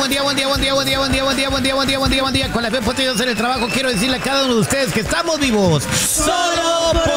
buen día. Con la fe puesta en el trabajo, quiero decirle a cada uno de ustedes que estamos vivos solo por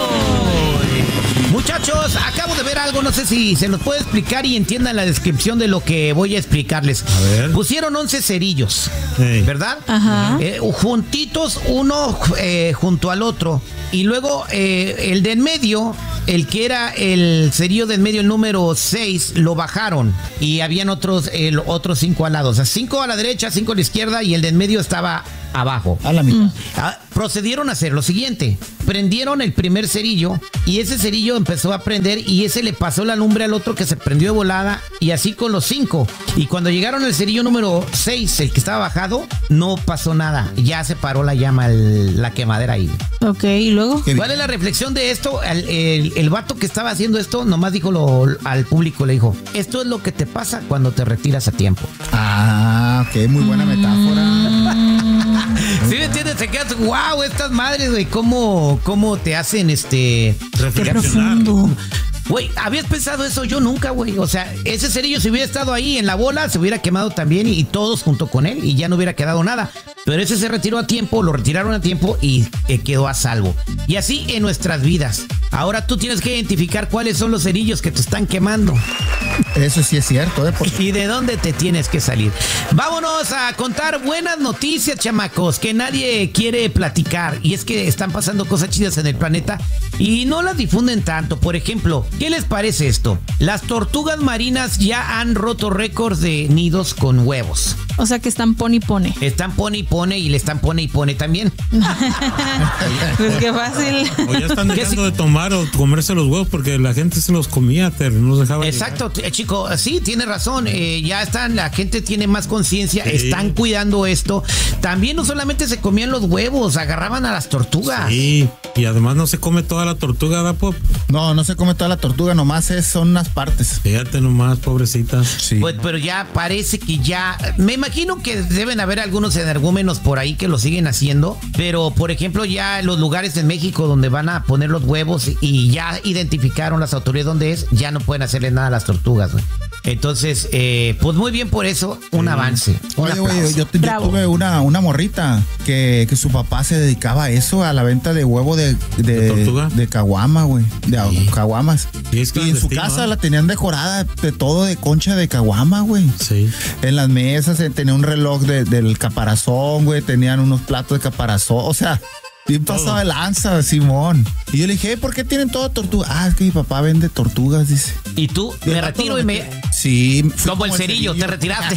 hoy. Muchachos, acabo de ver algo, no sé si se los puedo explicar y entiendan la descripción de lo que voy a explicarles. A ver. Pusieron 11 cerillos, ¿verdad? Ajá. Juntitos, uno junto al otro. Y luego el de en medio, el que era el cerillo de en medio, el número 6, lo bajaron. Y habían otros 5 al lado. O sea, 5 a la derecha, 5 a la izquierda y el de en medio estaba abajo. A la mitad. Procedieron a hacer lo siguiente. Prendieron el primer cerillo y ese cerillo empezó a prender y ese le pasó la lumbre al otro que se prendió de volada y así con los 5. Y cuando llegaron al cerillo número 6, el que estaba bajado, no pasó nada. Ya se paró la llama, la quemadera ahí. Ok, ¿y luego? ¿Cuál es la reflexión de esto? El vato que estaba haciendo esto nomás dijo al público, le dijo, esto es lo que te pasa cuando te retiras a tiempo. Ah, ok, muy buena metáfora. ¿Sí me entiendes? Te quedas, wow, estas madres, güey, ¿cómo te hacen Qué profundo. Güey, ¿habías pensado eso? Yo nunca, güey. O sea, ese cerillo si hubiera estado ahí en la bola, se hubiera quemado también y todos junto con él y ya no hubiera quedado nada. Pero ese se retiró a tiempo, lo retiraron a tiempo y quedó a salvo. Y así en nuestras vidas. Ahora tú tienes que identificar cuáles son los cerillos que te están quemando. Eso sí es cierto, ¿Y de dónde te tienes que salir? Vámonos a contar buenas noticias, chamacos, que nadie quiere platicar. Y es que están pasando cosas chidas en el planeta y no las difunden tanto. Por ejemplo, ¿qué les parece esto? Las tortugas marinas ya han roto récords de nidos con huevos. O sea que están pone y pone. Están pone y pone y le están pone y pone también. Pues qué fácil. O ya están dejando de tomar o comerse los huevos porque la gente se los comía, no los dejaba. Exacto, chico, sí, tiene razón. Ya están, la gente tiene más conciencia, están cuidando esto. También no solamente se comían los huevos, agarraban a las tortugas. Sí, y además no se come toda la tortuga, ¿da, Pop? No se come toda la tortuga, nomás son unas partes. Fíjate nomás, pobrecitas. Sí. Pues, pero ya parece que ya, me imagino que deben haber algunos energúmenos por ahí que lo siguen haciendo, pero por ejemplo ya los lugares en México donde van a poner los huevos y ya identificaron las autoridades dónde es, ya no pueden hacerle nada a las tortugas, güey. Entonces, pues muy bien por eso, un avance. Oye, güey, yo tuve una morrita que su papá se dedicaba a eso, a la venta de huevo de tortuga, de caguama, güey, de caguamas. Y en su casa la tenían decorada de todo de concha de caguama, güey. Sí. En las mesas tenía un reloj del caparazón, güey, tenían unos platos de caparazón, o sea, bien pasado de lanza, Simón. Y yo le dije, ¿por qué tienen toda tortuga? Ah, es que mi papá vende tortugas, dice. ¿Y tú? Me retiro y me... Sí. Como el cerillo, te retiraste.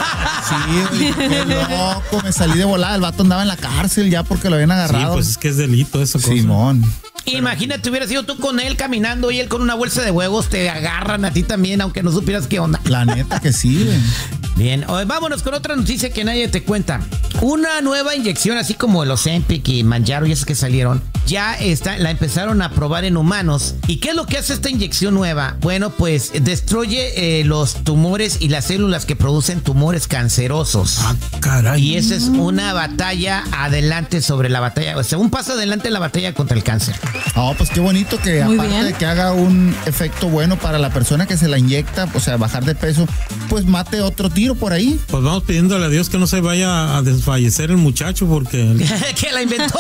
Sí, qué loco, me salí de volada. El vato andaba en la cárcel ya porque lo habían agarrado. Sí, pues es que es delito eso. Simón. Imagínate, hubieras sido tú con él caminando y él con una bolsa de huevos, te agarran a ti también, aunque no supieras qué onda. La neta que sí, güey. Bien, vámonos con otra noticia que nadie te cuenta. Una nueva inyección, así como el Ozempic y Manjaro y esas que salieron, ya la empezaron a probar en humanos. ¿Y qué es lo que hace esta inyección nueva? Bueno, pues destruye los tumores y las células que producen tumores cancerosos. Ah, caray. Y esa es una batalla adelante sobre la batalla, o sea, un paso adelante en la batalla contra el cáncer. Oh, pues qué bonito que muy aparte bien de que haga un efecto bueno para la persona que se la inyecta, o sea, bajar de peso, pues mate otro tiro por ahí. Pues vamos pidiéndole a Dios que no se vaya a desfallecer el muchacho porque... ¿Qué la inventó?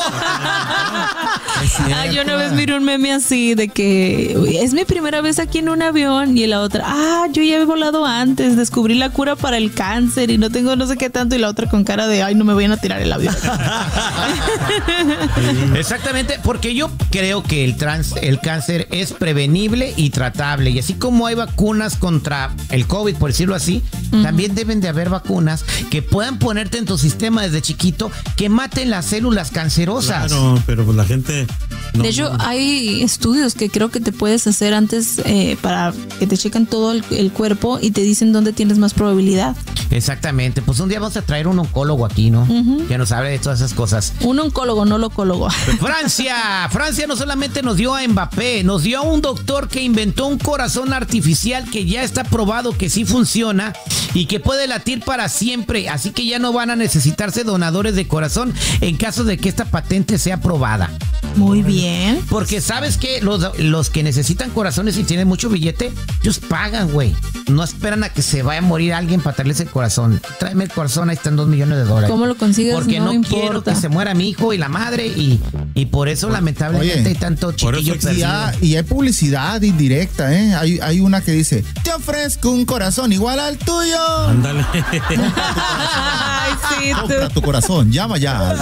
Yo una vez miré un meme así de que es mi primera vez aquí en un avión y la otra, yo ya he volado antes, descubrí la cura para el cáncer y no tengo no sé qué tanto, y la otra con cara de, no me vayan a tirar el avión. Exactamente, porque yo creo que el cáncer es prevenible y tratable, y así como hay vacunas contra el COVID, por decirlo así, también deben de haber vacunas que puedan ponerte en tu sistema desde chiquito que maten las células cancerosas. Claro, pero pues la gente... De hecho, hay estudios que creo que te puedes hacer antes para que te chequen todo el cuerpo y te dicen dónde tienes más probabilidad. Exactamente, pues un día vamos a traer un oncólogo aquí, ¿no? Que nos hable de todas esas cosas. Un oncólogo, no locólogo. Francia no solamente nos dio a Mbappé, nos dio a un doctor que inventó un corazón artificial que ya está probado que sí funciona y que puede latir para siempre, así que ya no van a necesitarse donadores de corazón en caso de que esta patente sea aprobada. Muy bien. Porque sabes que los que necesitan corazones y tienen mucho billete, ellos pagan, güey. No esperan a que se vaya a morir alguien para traerles el corazón. Tráeme el corazón, ahí están $2 millones. ¿Cómo lo consigues? Porque no quiero importa. que se muera mi hijo y la madre y por eso lamentablemente hay tanto chiquillo perdido. Y hay publicidad indirecta, ¿eh? Hay una que dice, te ofrezco un corazón igual al tuyo. Ándale. Ay, sí, Compra tú. tu corazón, llama ya.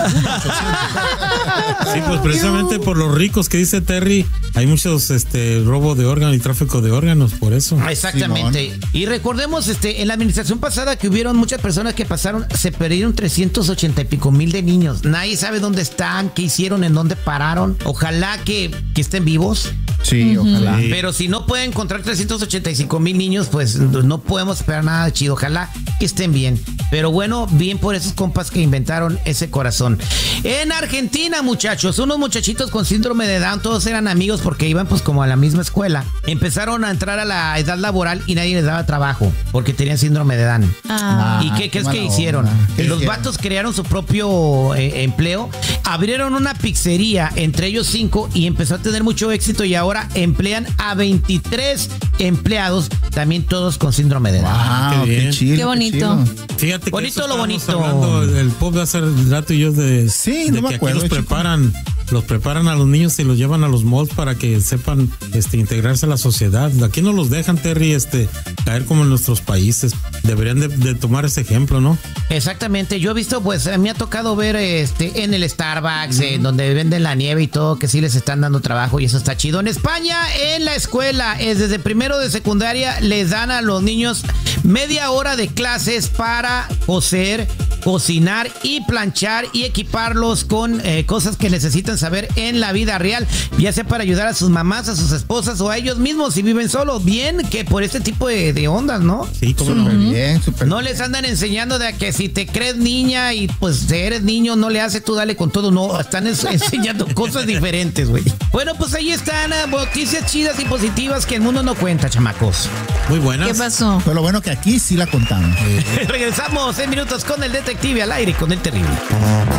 Sí, pues precisamente por los ricos que dice Terry, hay muchos robo de órganos y tráfico de órganos, por eso. Exactamente. Simón. Y recordemos, en la administración pasada que hubieron muchas personas que se perdieron 380 y pico mil de niños. Nadie sabe dónde están, qué hicieron, en dónde pararon. Ojalá que estén vivos. Sí, ojalá. Sí. Pero si no pueden encontrar 385 mil niños, pues no podemos esperar nada de chido. Ojalá que estén bien. Pero bueno, bien por esos compas que inventaron ese corazón. En Argentina, muchachos, unos muchachitos con síndrome de Down, todos eran amigos porque iban pues como a la misma escuela. Empezaron a entrar a la edad laboral y nadie les daba trabajo porque tenían síndrome de Down. Ah, ¿Y qué crees qué que mala hicieron? onda. ¿Qué Los hicieron? vatos crearon su propio empleo, abrieron una pizzería, entre ellos 5, y empezó a tener mucho éxito y ahora emplean a 23 empleados, también todos con síndrome de Down. Wow, Qué bien. qué chido. Qué bonito. chido. Fíjate que Bonito eso lo estábamos bonito. hablando del pop de hace rato y yo de, Sí, de no me que acuerdo, aquí chico. los preparan a los niños y los llevan a los malls para que sepan integrarse a la sociedad. Aquí no los dejan, Terry, caer como en nuestros países. Deberían de tomar ese ejemplo, ¿no? Exactamente, yo he visto, pues me ha tocado ver en el Starbucks, donde venden la nieve y todo, que sí les están dando trabajo y eso está chido. En España, en la escuela, desde primero de secundaria, les dan a los niños media hora de clases para coser, cocinar y planchar y equiparlos con cosas que necesitan saber en la vida real, ya sea para ayudar a sus mamás, a sus esposas o a ellos mismos si viven solos. Bien que por este tipo de ondas, ¿no? Sí, como Súper no. bien, súper No les andan enseñando de que si te crees niña y pues eres niño, no le haces tú, dale con todo. No, están enseñando cosas diferentes, güey. Bueno, pues ahí están noticias chidas y positivas que el mundo no cuenta, chamacos. Muy buenas. ¿Qué pasó? Pero lo bueno que aquí sí la contamos. Regresamos en minutos con el detective al aire, con el terrible.